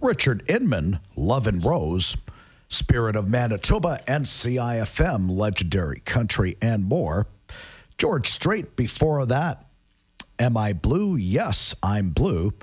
Richard Inman, Love and Rose, Spirit of Manitoba, NCIFM, Legendary Country, and more. George Strait before that. Am I Blue? Yes, I'm Blue.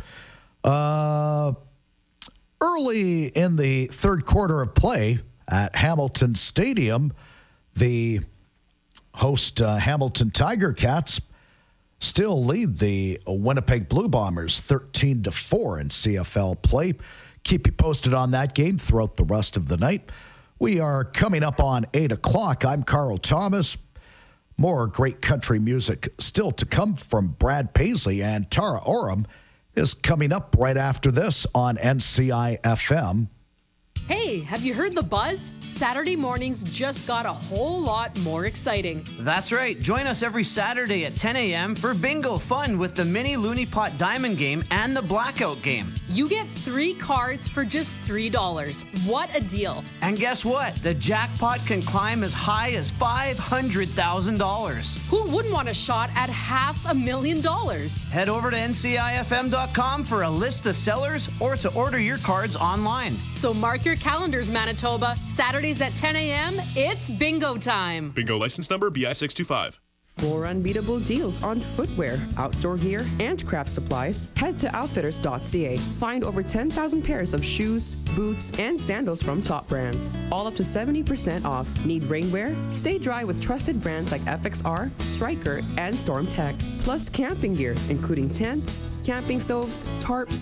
Early in the third quarter of play at Hamilton Stadium, the host Hamilton Tiger Cats still lead the Winnipeg Blue Bombers 13-4 in CFL play. Keep you posted on that game throughout the rest of the night. We are coming up on 8 o'clock. I'm Carl Thomas. More great country music still to come from Brad Paisley, and Tara Oram is coming up right after this on NCIFM. Hey, have you heard the buzz? Saturday mornings just got a whole lot more exciting. That's right. Join us every Saturday at 10 a.m. for bingo fun with the mini Looney Pot Diamond game and the Blackout game. You get 3 cards for just $3. What a deal. And guess what? The jackpot can climb as high as $500,000. Who wouldn't want a shot at $500,000? Head over to ncifm.com for a list of sellers or to order your cards online. So mark your calendars, Manitoba. Saturdays at 10 a.m., it's bingo time. Bingo license number BI625. For unbeatable deals on footwear, outdoor gear, and craft supplies, head to outfitters.ca. Find over 10,000 pairs of shoes, boots, and sandals from top brands. All up to 70% off. Need rainwear? Stay dry with trusted brands like FXR, Striker, and Storm Tech. Plus camping gear, including tents, camping stoves, tarps,